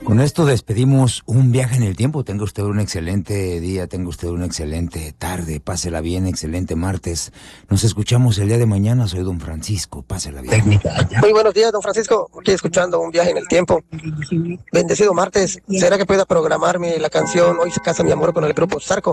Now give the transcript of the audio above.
Con esto despedimos un viaje en el tiempo. Tenga usted un excelente día, tenga usted una excelente tarde, pásela bien, excelente martes. Nos escuchamos el día de mañana. Soy don Francisco, pásela bien. Muy buenos días, don Francisco. Aquí escuchando un viaje en el tiempo. Bendecido martes. ¿Será que pueda programarme la canción Hoy se casa mi amor con el grupo Zarco?